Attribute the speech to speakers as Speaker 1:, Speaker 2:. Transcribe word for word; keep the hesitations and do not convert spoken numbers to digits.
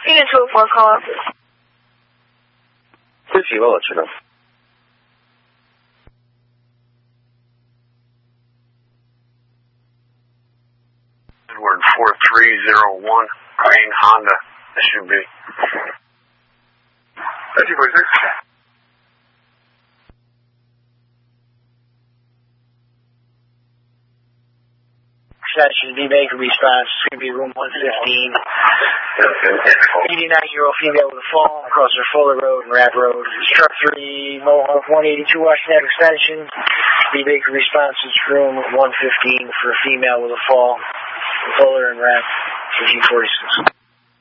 Speaker 1: Unit two oh four, call up.
Speaker 2: 对不起，问我智能。
Speaker 3: Edward four three zero one, green Honda S U V.
Speaker 2: thirty forty-six.
Speaker 4: Session, V-Baker response, it's going to be room one fifteen. eighty-nine-year-old female with a fall across her Fuller Road and Rapp Road. Truck three, Mohawk one eighty-two, Washington Extension. V-Baker response is room one fifteen for a female with a fall, Fuller and Rapp, fifteen forty-six.